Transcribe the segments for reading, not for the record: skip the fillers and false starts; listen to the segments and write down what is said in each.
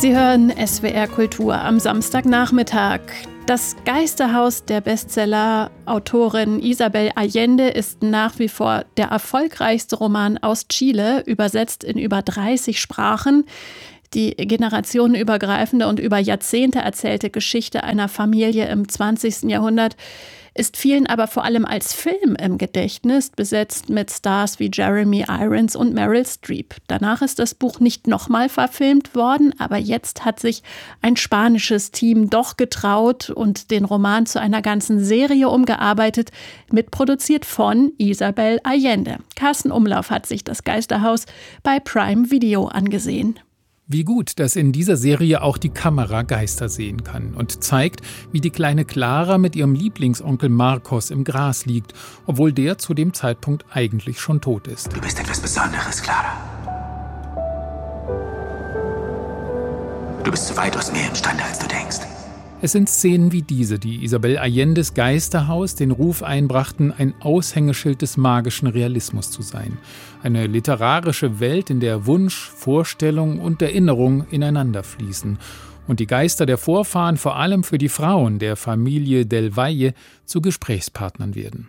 Sie hören SWR Kultur am Samstagnachmittag. Das Geisterhaus der Bestseller-Autorin Isabel Allende ist nach wie vor der erfolgreichste Roman aus Chile, übersetzt in über 30 Sprachen. Die generationenübergreifende und über Jahrzehnte erzählte Geschichte einer Familie im 20. Jahrhundert ist vielen aber vor allem als Film im Gedächtnis, besetzt mit Stars wie Jeremy Irons und Meryl Streep. Danach ist das Buch nicht nochmal verfilmt worden, aber jetzt hat sich ein spanisches Team doch getraut und den Roman zu einer ganzen Serie umgearbeitet, mitproduziert von Isabel Allende. Carsten Umlauf hat sich das Geisterhaus bei Prime Video angesehen. Wie gut, dass in dieser Serie auch die Kamera Geister sehen kann und zeigt, wie die kleine Clara mit ihrem Lieblingsonkel Marcos im Gras liegt, obwohl der zu dem Zeitpunkt eigentlich schon tot ist. Du bist etwas Besonderes, Clara. Du bist zu weitaus mehr imstande, als du denkst. Es sind Szenen wie diese, die Isabel Allendes Geisterhaus den Ruf einbrachten, ein Aushängeschild des magischen Realismus zu sein. Eine literarische Welt, in der Wunsch, Vorstellung und Erinnerung ineinander fließen und die Geister der Vorfahren vor allem für die Frauen der Familie del Valle zu Gesprächspartnern werden.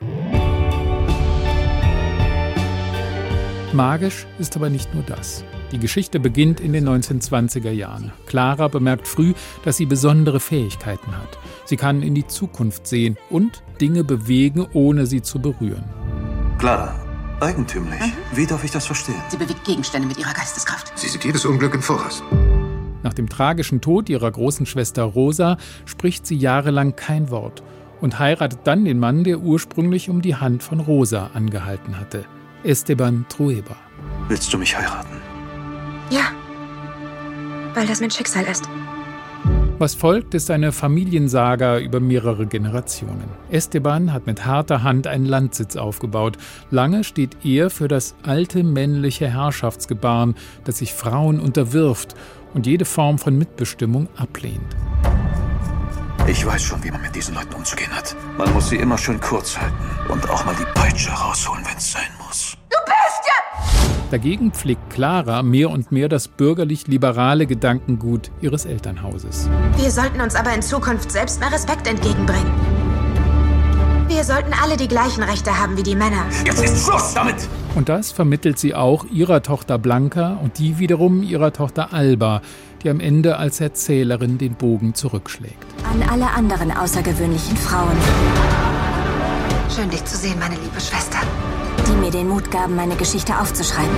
Magisch ist aber nicht nur das. Die Geschichte beginnt in den 1920er Jahren. Clara bemerkt früh, dass sie besondere Fähigkeiten hat. Sie kann in die Zukunft sehen und Dinge bewegen, ohne sie zu berühren. Clara, eigentümlich. Wie darf ich das verstehen? Sie bewegt Gegenstände mit ihrer Geisteskraft. Sie sieht jedes Unglück im Voraus. Nach dem tragischen Tod ihrer großen Schwester Rosa spricht sie jahrelang kein Wort und heiratet dann den Mann, der ursprünglich um die Hand von Rosa angehalten hatte, Esteban Trueba. Willst du mich heiraten? Ja, weil das mein Schicksal ist. Was folgt, ist eine Familiensaga über mehrere Generationen. Esteban hat mit harter Hand einen Landsitz aufgebaut. Lange steht er für das alte männliche Herrschaftsgebaren, das sich Frauen unterwirft und jede Form von Mitbestimmung ablehnt. Ich weiß schon, wie man mit diesen Leuten umzugehen hat. Man muss sie immer schön kurz halten und auch mal die Peitsche rausholen, wenn es sein muss. Du Bestie! Dagegen pflegt Clara mehr und mehr das bürgerlich-liberale Gedankengut ihres Elternhauses. Wir sollten uns aber in Zukunft selbst mehr Respekt entgegenbringen. Wir sollten alle die gleichen Rechte haben wie die Männer. Jetzt ist Schluss damit! Und das vermittelt sie auch ihrer Tochter Blanca und die wiederum ihrer Tochter Alba, die am Ende als Erzählerin den Bogen zurückschlägt. An alle anderen außergewöhnlichen Frauen, Schön, dich zu sehen, meine liebe Schwester. die mir den Mut gaben, meine Geschichte aufzuschreiben.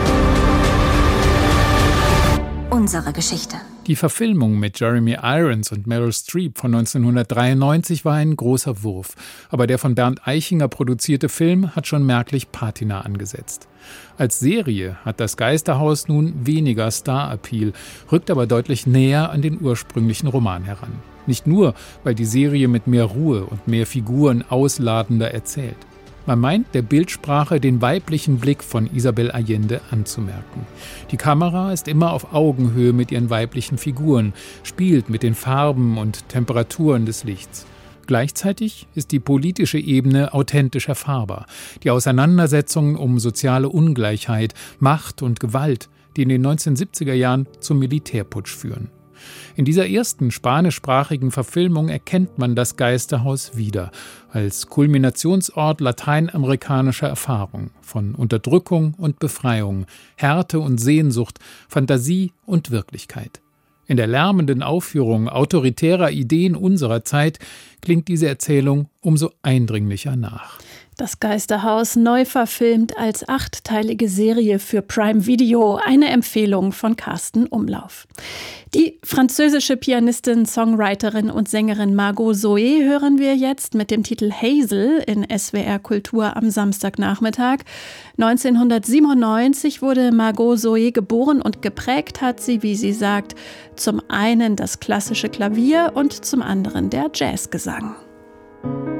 Unsere Geschichte. Die Verfilmung mit Jeremy Irons und Meryl Streep von 1993 war ein großer Wurf. Aber der von Bernd Eichinger produzierte Film hat schon merklich Patina angesetzt. Als Serie hat das Geisterhaus nun weniger Star-Appeal, rückt aber deutlich näher an den ursprünglichen Roman heran. Nicht nur, weil die Serie mit mehr Ruhe und mehr Figuren ausladender erzählt. Man meint, der Bildsprache den weiblichen Blick von Isabel Allende anzumerken. Die Kamera ist immer auf Augenhöhe mit ihren weiblichen Figuren, spielt mit den Farben und Temperaturen des Lichts. Gleichzeitig ist die politische Ebene authentisch erfahrbar. Die Auseinandersetzungen um soziale Ungleichheit, Macht und Gewalt, die in den 1970er Jahren zum Militärputsch führen. In dieser ersten spanischsprachigen Verfilmung erkennt man das Geisterhaus wieder, als Kulminationsort lateinamerikanischer Erfahrung, von Unterdrückung und Befreiung, Härte und Sehnsucht, Fantasie und Wirklichkeit. In der lärmenden Aufführung autoritärer Ideen unserer Zeit klingt diese Erzählung umso eindringlicher nach. Das Geisterhaus neu verfilmt als 8-teilige Serie für Prime Video. Eine Empfehlung von Carsten Umlauf. Die französische Pianistin, Songwriterin und Sängerin Margot Zoé hören wir jetzt mit dem Titel Hazel in SWR Kultur am Samstagnachmittag. 1997 wurde Margot Zoé geboren und geprägt hat sie, wie sie sagt, zum einen das klassische Klavier und zum anderen der Jazzgesang.